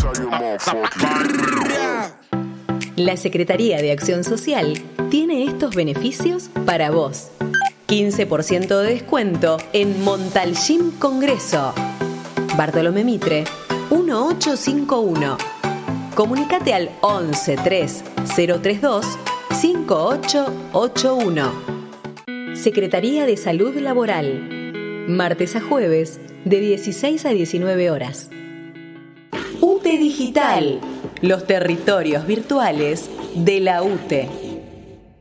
La Secretaría de Acción Social tiene estos beneficios para vos. 15% de descuento en Montalcín Congreso. Bartolomé Mitre, 1851. Comunicate al 11 3 032 5881. Secretaría de Salud Laboral. Martes a jueves, de 16 a 19 horas. UTE Digital. Los territorios virtuales de la UTE.